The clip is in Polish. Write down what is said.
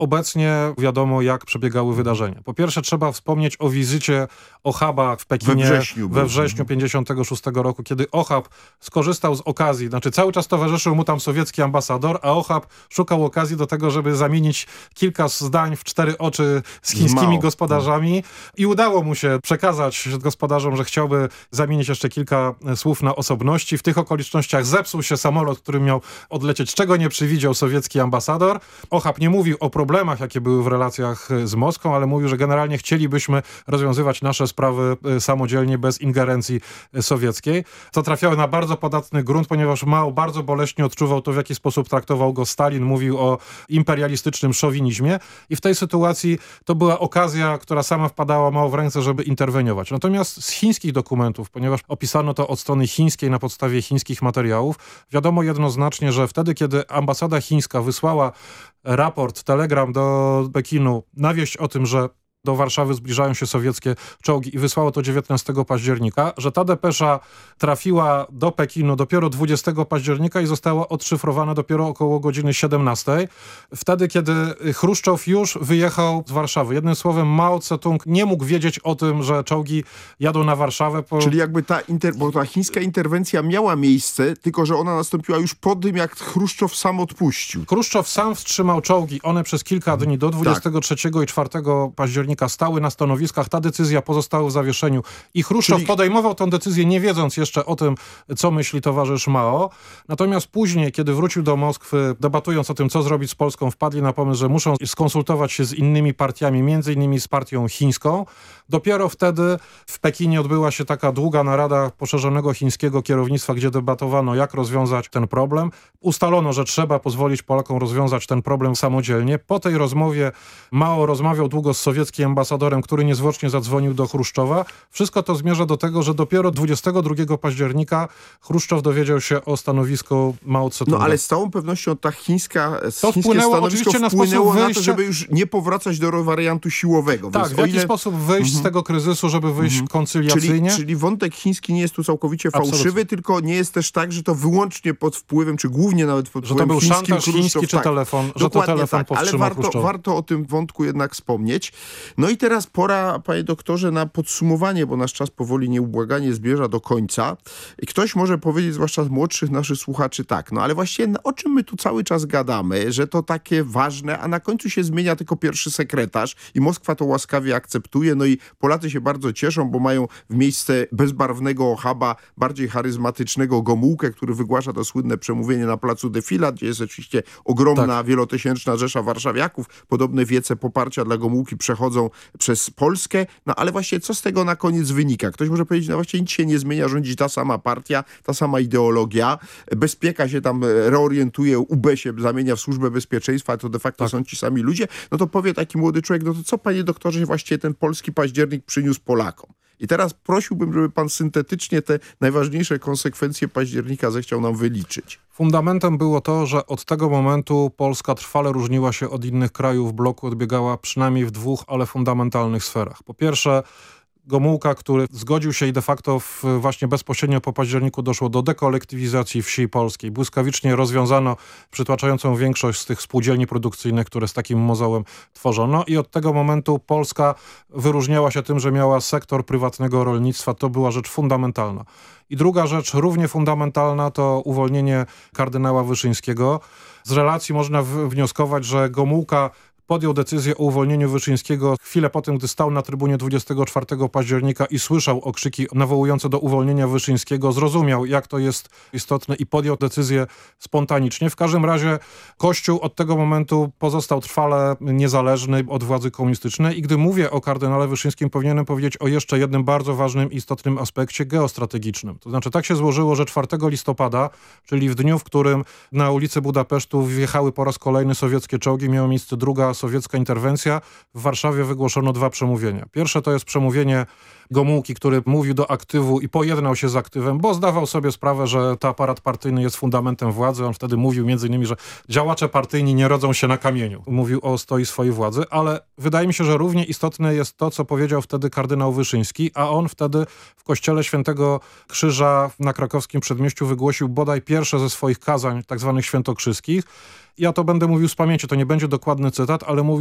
Obecnie wiadomo, jak przebiegały wydarzenia. Po pierwsze, trzeba wspomnieć o wizycie Ohaba w Pekinie we wrześniu 1956 roku, kiedy Ohab skorzystał z okazji, znaczy cały czas towarzyszył mu tam sowiecki ambasador, a Ohab szukał okazji do tego, żeby zamienić kilka zdań w cztery oczy z chińskimi gospodarzami i udało mu się przekazać gospodarzom, że chciałby zamienić jeszcze kilka słów na osobności. W tych okolicznościach zepsuł się samolot, który miał odlecieć, czego nie przewidział sowiecki ambasador. Ohab nie mówił o problemach, jakie były w relacjach z Moskwą, ale mówił, że generalnie chcielibyśmy rozwiązywać nasze sprawy samodzielnie, bez ingerencji sowieckiej. To trafiało na bardzo podatny grunt, ponieważ Mao bardzo boleśnie odczuwał to, w jaki sposób traktował go Stalin. Mówił o imperialistycznym szowinizmie i w tej sytuacji to była okazja, która sama wpadała Mao w ręce, żeby interweniować. Natomiast z chińskich dokumentów, ponieważ opisano to od strony chińskiej na podstawie chińskich materiałów, wiadomo jednoznacznie, że wtedy, kiedy ambasada chińska wysłała raport, telegram do Pekinu na wieść o tym, że do Warszawy zbliżają się sowieckie czołgi i wysłało to 19 października, że ta depesza trafiła do Pekinu dopiero 20 października i została odszyfrowana dopiero około godziny 17. Wtedy, kiedy Chruszczow już wyjechał z Warszawy. Jednym słowem, Mao Tse-tung nie mógł wiedzieć o tym, że czołgi jadą na Warszawę. Czyli jakby bo ta chińska interwencja miała miejsce, tylko że ona nastąpiła już po tym, jak Chruszczow sam odpuścił. Chruszczow sam wstrzymał czołgi. One przez kilka dni do 23 i 4 października stały na stanowiskach, ta decyzja pozostała w zawieszeniu i Chruszczow podejmował tę decyzję, nie wiedząc jeszcze o tym, co myśli towarzysz Mao. Natomiast później, kiedy wrócił do Moskwy, debatując o tym, co zrobić z Polską, wpadli na pomysł, że muszą skonsultować się z innymi partiami, między innymi z partią chińską. Dopiero wtedy w Pekinie odbyła się taka długa narada poszerzonego chińskiego kierownictwa, gdzie debatowano, jak rozwiązać ten problem. Ustalono, że trzeba pozwolić Polakom rozwiązać ten problem samodzielnie. Po tej rozmowie Mao rozmawiał długo z sowieckim ambasadorem, który niezwłocznie zadzwonił do Chruszczowa. Wszystko to zmierza do tego, że dopiero 22 października Chruszczow dowiedział się o stanowisku Mao Tse-tunga. No ale z całą pewnością ta chińskie wpłynęło stanowisko na wpłynęło na to, żeby już nie powracać do wariantu siłowego. Tak, więc w jaki sposób wyjść z tego kryzysu, żeby wyjść koncyliacyjnie? Czyli wątek chiński nie jest tu całkowicie fałszywy, Absolutnie. tylko nie jest też tak, że to wyłącznie pod wpływem, czy głównie nawet pod wpływem chińskim. Że to był szantaż chiński, czy tak, telefon, że to telefon powstrzymał ale Chruszczowa. warto o tym wątku jednak wspomnieć. No i teraz pora, panie doktorze, na podsumowanie, bo nasz czas powoli nieubłaganie zbliża do końca. I ktoś może powiedzieć, zwłaszcza z młodszych naszych słuchaczy, tak, no ale właściwie o czym my tu cały czas gadamy, że to takie ważne, a na końcu się zmienia tylko pierwszy sekretarz i Moskwa to łaskawie akceptuje, no i Polacy się bardzo cieszą, bo mają w miejsce bezbarwnego Ohaba bardziej charyzmatycznego Gomułkę, który wygłasza to słynne przemówienie na placu Defilat, gdzie jest oczywiście ogromna, wielotysięczna rzesza warszawiaków. Podobne wiece poparcia dla Gomułki przechodzą przez Polskę, no ale właśnie co z tego na koniec wynika? Ktoś może powiedzieć, no właściwie nic się nie zmienia, rządzi ta sama partia, ta sama ideologia, bezpieka się tam reorientuje, UB się zamienia w Służbę Bezpieczeństwa, to de facto są ci sami ludzie, no to powie taki młody człowiek, no to co, panie doktorze, właściwie ten polski październik przyniósł Polakom? I teraz prosiłbym, żeby pan syntetycznie te najważniejsze konsekwencje października zechciał nam wyliczyć. Fundamentem było to, że od tego momentu Polska trwale różniła się od innych krajów bloku, odbiegała przynajmniej w dwóch, ale fundamentalnych sferach. Po pierwsze, Gomułka, który zgodził się i de facto właśnie bezpośrednio po październiku doszło do dekolektywizacji wsi polskiej. Błyskawicznie rozwiązano przytłaczającą większość z tych spółdzielni produkcyjnych, które z takim mozołem tworzono i od tego momentu Polska wyróżniała się tym, że miała sektor prywatnego rolnictwa. To była rzecz fundamentalna. I druga rzecz, równie fundamentalna, to uwolnienie kardynała Wyszyńskiego. Z relacji można wnioskować, że Gomułka podjął decyzję o uwolnieniu Wyszyńskiego chwilę po tym, gdy stał na trybunie 24 października i słyszał okrzyki nawołujące do uwolnienia Wyszyńskiego, zrozumiał, jak to jest istotne i podjął decyzję spontanicznie. W każdym razie Kościół od tego momentu pozostał trwale niezależny od władzy komunistycznej i gdy mówię o kardynale Wyszyńskim, powinienem powiedzieć o jeszcze jednym bardzo ważnym, istotnym aspekcie geostrategicznym. To znaczy tak się złożyło, że 4 listopada, czyli w dniu, w którym na ulicy Budapesztu wjechały po raz kolejny sowieckie czołgi, miała miejsce druga sowiecka interwencja. W Warszawie wygłoszono 2 przemówienia. Pierwsze to jest przemówienie Gomułki, który mówił do aktywu i pojednał się z aktywem, bo zdawał sobie sprawę, że to aparat partyjny jest fundamentem władzy. On wtedy mówił między innymi, że działacze partyjni nie rodzą się na kamieniu. Mówił o stoi swojej władzy, ale wydaje mi się, że równie istotne jest to, co powiedział wtedy kardynał Wyszyński, a on wtedy w kościele Świętego Krzyża na krakowskim Przedmieściu wygłosił bodaj pierwsze ze swoich kazań, tak zwanych świętokrzyskich. Ja to będę mówił z pamięci, to nie będzie dokładny cytat, ale mówił